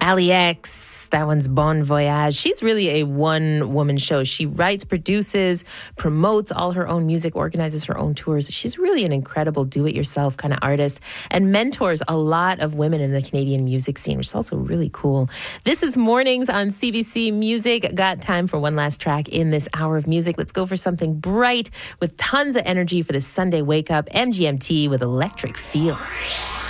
Ali X, that one's Bon Voyage. She's really a one-woman show. She writes, produces, promotes all her own music, organizes her own tours. She's really an incredible do-it-yourself kind of artist and mentors a lot of women in the Canadian music scene, which is also really cool. This is Mornings on CBC Music. Got time for one last track in this hour of music. Let's go for something bright with tons of energy for this Sunday wake-up. MGMT with Electric Feel.